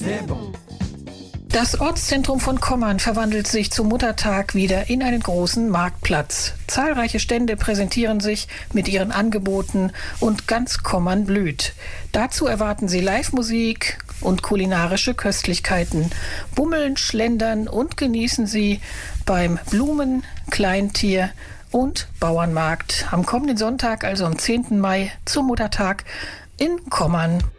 Das Ortszentrum von Kommern verwandelt sich zum Muttertag wieder in einen großen Marktplatz. Zahlreiche Stände präsentieren sich mit ihren Angeboten und ganz Kommern blüht. Dazu erwarten Sie Live-Musik und kulinarische Köstlichkeiten. Bummeln, schlendern und genießen Sie beim Blumen-, Kleintier- und Bauernmarkt am kommenden Sonntag, also am 10. Mai, zum Muttertag in Kommern.